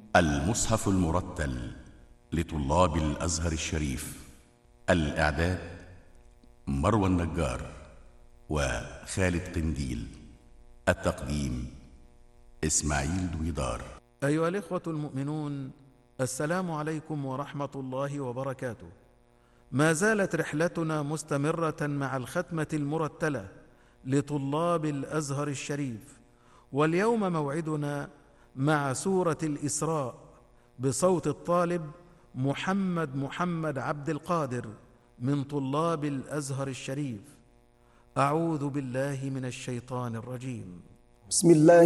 المصحف المرتل لطلاب الأزهر الشريف. الإعداد مروى النجار وخالد قنديل. التقديم إسماعيل دويدار. أيها الإخوة المؤمنون، السلام عليكم ورحمة الله وبركاته. ما زالت رحلتنا مستمرة مع الختمة المرتلة لطلاب الأزهر الشريف، واليوم موعدنا مع سورة الإسراء بصوت الطالب محمد عبد القادر من طلاب الأزهر الشريف. أعوذ بالله من الشيطان الرجيم. بسم الله